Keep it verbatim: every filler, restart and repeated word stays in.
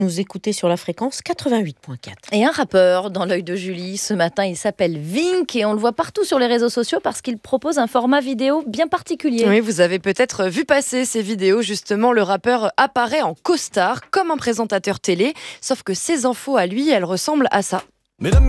nous écouter sur la fréquence quatre-vingt-huit virgule quatre. Et un rappeur dans l'œil de Julie, ce matin, il s'appelle Vink et on le voit partout sur les réseaux sociaux parce qu'il propose un format vidéo bien particulier. Oui, vous avez peut-être vu passer ces vidéos, justement, le rappeur apparaît en costard comme un présentateur télé, sauf que ses infos à lui, elles ressemblent à ça. Mesdames,